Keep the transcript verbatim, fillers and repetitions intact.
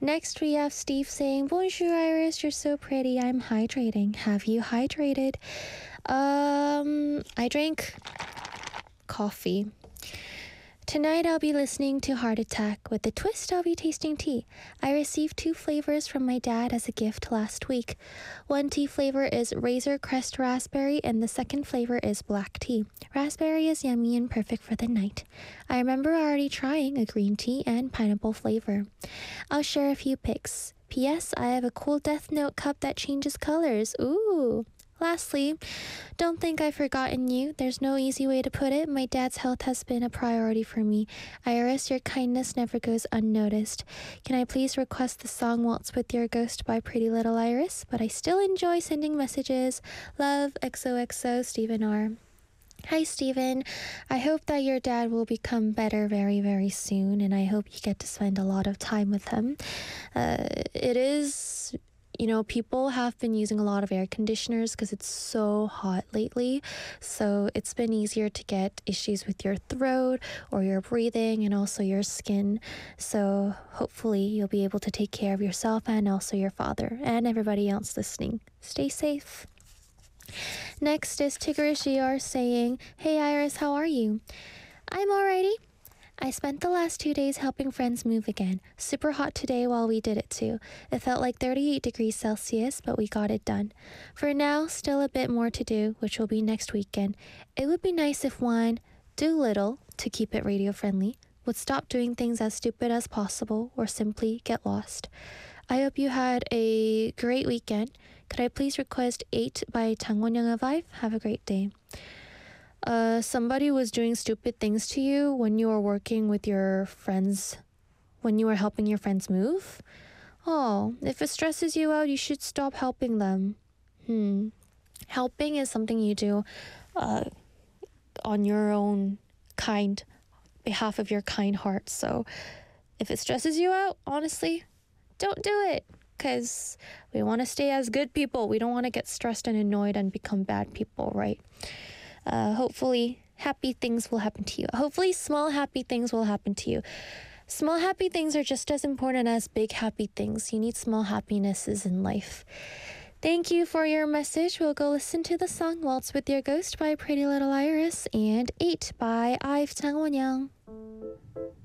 Next, we have Steve saying, Bonjour, Iris. You're so pretty. I'm hydrating. Have you hydrated? Um, I drank coffee. Tonight I'll be listening to Heart Attack. With the twist, I'll be tasting tea. I received two flavors from my dad as a gift last week. One tea flavor is Razor Crest Raspberry and the second flavor is black tea. Raspberry is yummy and perfect for the night. I remember already trying a green tea and pineapple flavor. I'll share a few pics. P S. I have a cool Death Note cup that changes colors. Ooh! Lastly, don't think I've forgotten you. There's no easy way to put it. My dad's health has been a priority for me. Iris, your kindness never goes unnoticed. Can I please request the song Waltz with Your Ghost by Pretty Little Iris? But I still enjoy sending messages. Love, X O X O, Stephen R. Hi, Stephen. I hope that your dad will become better very, very soon, and I hope you get to spend a lot of time with him. Uh, it is... You know, people have been using a lot of air conditioners because it's so hot lately. So it's been easier to get issues with your throat or your breathing and also your skin. So hopefully you'll be able to take care of yourself and also your father and everybody else listening. Stay safe. Next is Tigger G R saying, Hey Iris, how are you? I'm alrighty. I spent the last two days helping friends move again. Super hot today while we did it too. It felt like thirty-eight degrees Celsius, but we got it done. For now, still a bit more to do, which will be next weekend. It would be nice if one, do little to keep it radio friendly, would stop doing things as stupid as possible or simply get lost. I hope you had a great weekend. Could I please request eight by Tangwon Young Vibe? Have a great day. Uh, somebody was doing stupid things to you when you were working with your friends, when you were helping your friends move? Oh, if it stresses you out, you should stop helping them. Hmm. Helping is something you do uh, on your own kind, behalf of your kind heart. So if it stresses you out, honestly, don't do it. Because we want to stay as good people. We don't want to get stressed and annoyed and become bad people, right? Uh, hopefully, happy things will happen to you. Hopefully, small happy things will happen to you. Small happy things are just as important as big happy things. You need small happinesses in life. Thank you for your message. We'll go listen to the song Waltz with Your Ghost by Pretty Little Iris and eight by Ive Tangwon Young.